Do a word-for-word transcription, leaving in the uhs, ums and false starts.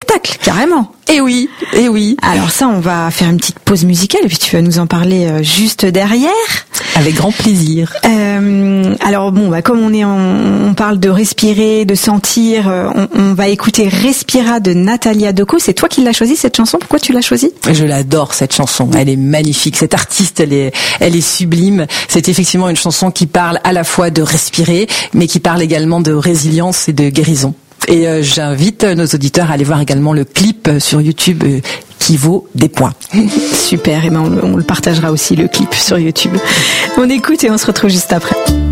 spectacle, carrément. Eh oui, eh oui. Alors ça, on va faire une petite pause musicale et puis tu vas nous en parler euh, juste derrière. Avec grand plaisir. Euh, alors bon, bah comme on est, en, on parle de respirer, de sentir, euh, on, on va écouter Respira de Natalia Doco. C'est toi qui l'as choisi cette chanson. Pourquoi tu l'as choisie ? Je l'adore cette chanson. Elle est magnifique. Cette artiste, elle est, elle est sublime. C'est effectivement une chanson qui parle à la fois de respirer, mais qui parle également de résilience et de guérison. Et euh, j'invite nos auditeurs à aller voir également le clip sur YouTube euh, qui vaut des points. Super, et ben on, on le partagera aussi le clip sur YouTube. On écoute et on se retrouve juste après.